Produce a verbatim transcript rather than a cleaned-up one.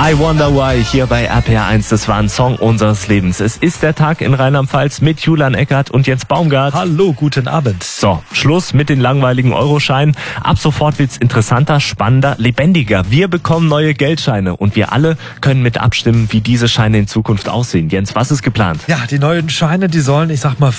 I Wonder Why hier bei R P R eins. Das war ein Song unseres Lebens. Es ist der Tag in Rheinland-Pfalz mit Julian Eckert und Jens Baumgart. Hallo, guten Abend. So, Schluss mit den langweiligen Euroscheinen. Ab sofort wird's interessanter, spannender, lebendiger. Wir bekommen neue Geldscheine und wir alle können mit abstimmen, wie diese Scheine in Zukunft aussehen. Jens, was ist geplant? Ja, die neuen Scheine, die sollen, ich sag mal,